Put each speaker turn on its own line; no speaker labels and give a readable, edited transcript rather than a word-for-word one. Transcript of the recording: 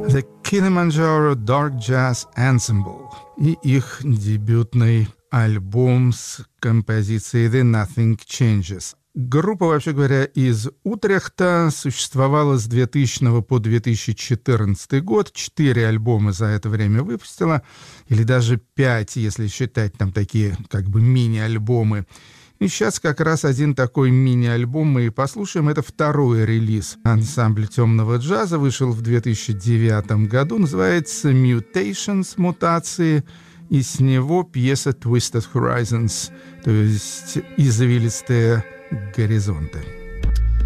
The Kilimanjaro Dark Jazz Ensemble и их дебютный альбом с композицией The Nothing Changes. Группа, вообще говоря, из Утрехта существовала с 2000 по 2014 год. 4 альбома за это время выпустила, или даже 5, если считать там такие как бы мини-альбомы. И сейчас как раз один такой мини-альбом мы и послушаем. Это второй релиз ансамбля темного джаза. Вышел в 2009 году. Называется «Mutations», «Мутации». И с него пьеса «Twisted Horizons», то есть «Извилистые горизонты».